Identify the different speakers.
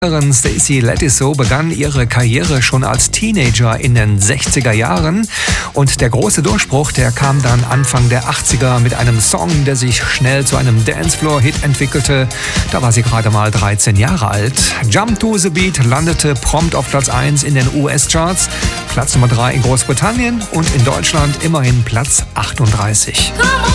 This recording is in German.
Speaker 1: Stacey Ladisso begann ihre Karriere schon als Teenager in den 60er Jahren und der große Durchbruch, der kam dann Anfang der 80er mit einem Song, der sich schnell zu einem Dancefloor-Hit entwickelte. Da war sie gerade mal 13 Jahre alt. Jump to the Beat landete prompt auf Platz 1 in den US-Charts, Platz Nummer 3 in Großbritannien und in Deutschland immerhin Platz 38.